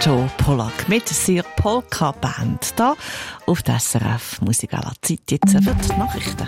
Joe Pollack mit seiner Polka-Band hier auf der SRF Musik à la Zeit. Jetzt für die Nachrichten.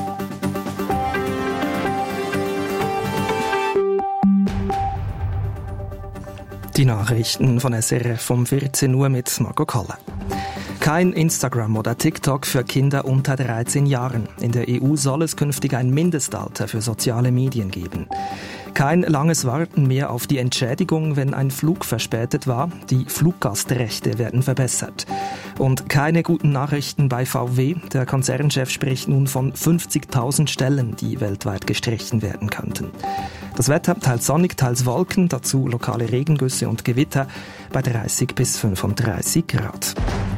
Die Nachrichten von SRF um 14 Uhr mit Marco Koller. Kein Instagram oder TikTok für Kinder unter 13 Jahren. In der EU soll es künftig ein Mindestalter für soziale Medien geben. Kein langes Warten mehr auf die Entschädigung, wenn ein Flug verspätet war. Die Fluggastrechte werden verbessert. Und keine guten Nachrichten bei VW. Der Konzernchef spricht nun von 50.000 Stellen, die weltweit gestrichen werden könnten. Das Wetter teils sonnig, teils Wolken, dazu lokale Regengüsse und Gewitter bei 30 bis 35 Grad.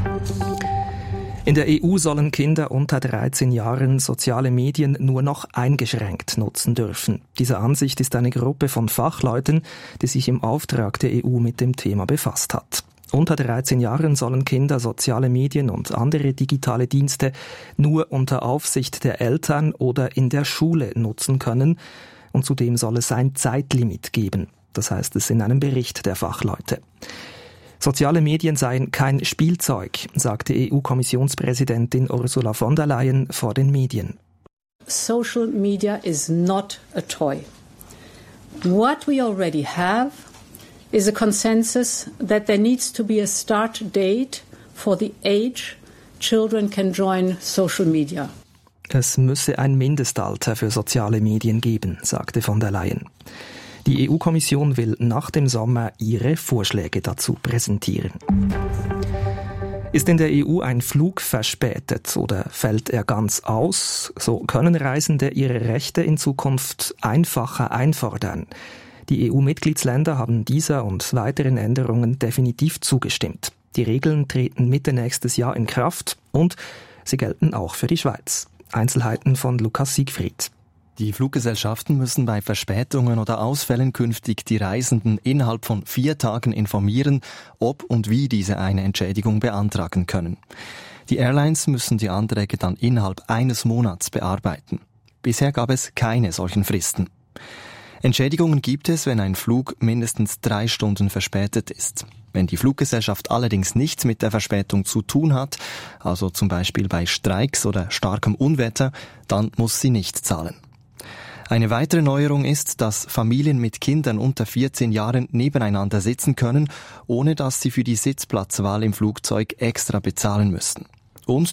In der EU sollen Kinder unter 13 Jahren soziale Medien nur noch eingeschränkt nutzen dürfen. Diese Ansicht ist eine Gruppe von Fachleuten, die sich im Auftrag der EU mit dem Thema befasst hat. Unter 13 Jahren sollen Kinder soziale Medien und andere digitale Dienste nur unter Aufsicht der Eltern oder in der Schule nutzen können. Und zudem soll es ein Zeitlimit geben. Das heißt es in einem Bericht der Fachleute. Soziale Medien seien kein Spielzeug, sagte EU-Kommissionspräsidentin Ursula von der Leyen vor den Medien. Social media is not a toy. What we already have is a consensus that there needs to be a start date for the age children can join social media. Es müsse ein Mindestalter für soziale Medien geben, sagte von der Leyen. Die EU-Kommission will nach dem Sommer ihre Vorschläge dazu präsentieren. Ist in der EU ein Flug verspätet oder fällt er ganz aus, so können Reisende ihre Rechte in Zukunft einfacher einfordern. Die EU-Mitgliedsländer haben dieser und weiteren Änderungen definitiv zugestimmt. Die Regeln treten Mitte nächstes Jahr in Kraft und sie gelten auch für die Schweiz. Einzelheiten von Lukas Siegfried. Die Fluggesellschaften müssen bei Verspätungen oder Ausfällen künftig die Reisenden innerhalb von 4 Tagen informieren, ob und wie diese eine Entschädigung beantragen können. Die Airlines müssen die Anträge dann innerhalb eines Monats bearbeiten. Bisher gab es keine solchen Fristen. Entschädigungen gibt es, wenn ein Flug mindestens 3 Stunden verspätet ist. Wenn die Fluggesellschaft allerdings nichts mit der Verspätung zu tun hat, also zum Beispiel bei Streiks oder starkem Unwetter, dann muss sie nicht zahlen. Eine weitere Neuerung ist, dass Familien mit Kindern unter 14 Jahren nebeneinander sitzen können, ohne dass sie für die Sitzplatzwahl im Flugzeug extra bezahlen müssen. Und